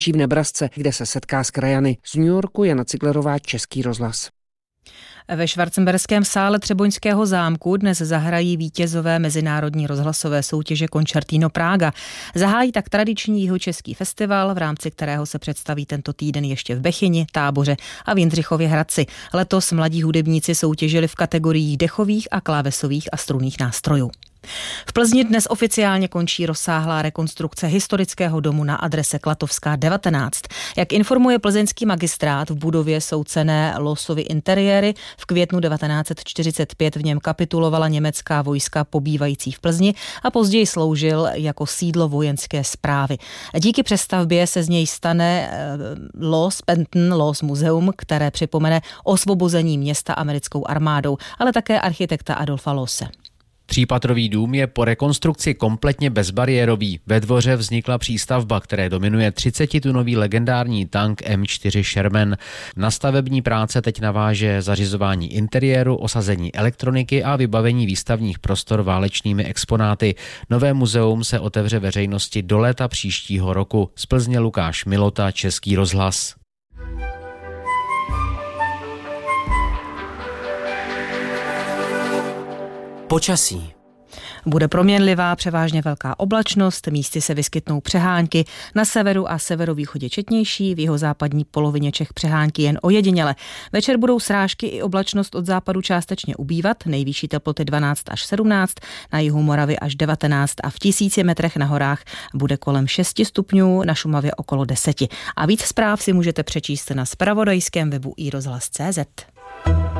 v Nebrasce, kde se setká s krajany. Z New Yorku Jana Ciglerová, Český rozhlas. Ve Schwarzenberském sále Třeboňského zámku dnes zahrají vítězové mezinárodní rozhlasové soutěže Concertino Praga. Zahájí tak tradiční jihočeský festival, v rámci kterého se představí tento týden ještě v Bechyni, Táboře a v Jindřichově Hradci. Letos mladí hudebníci soutěžili v kategoriích dechových a klávesových a strunných nástrojů. V Plzni dnes oficiálně končí rozsáhlá rekonstrukce historického domu na adrese Klatovská 19. Jak informuje plzeňský magistrát, v budově jsou cenné Losovy interiéry. V květnu 1945 v něm kapitulovala německá vojska pobývající v Plzni a později sloužil jako sídlo vojenské správy. Díky přestavbě se z něj stane Los muzeum, které připomene osvobození města americkou armádou, ale také architekta Adolfa Lose. Třípatrový dům je po rekonstrukci kompletně bezbariérový. Ve dvoře vznikla přístavba, které dominuje 30-tunový legendární tank M4 Sherman. Na stavební práce teď naváže zařizování interiéru, osazení elektroniky a vybavení výstavních prostor válečnými exponáty. Nové muzeum se otevře veřejnosti do léta příštího roku. Z Plzně Lukáš Milota, Český rozhlas. Počasí. Bude proměnlivá, převážně velká oblačnost, místy se vyskytnou přehánky, na severu a severovýchodě četnější, v jihozápadní polovině Čech přehánky jen ojediněle. Večer budou srážky i oblačnost od západu částečně ubývat, nejvyšší teploty 12 až 17, na jihu Moravy až 19 a v 1000 metrech na horách bude kolem 6 stupňů, na Šumavě okolo 10. A víc zpráv si můžete přečíst na zpravodajském webu iRozhlas.cz.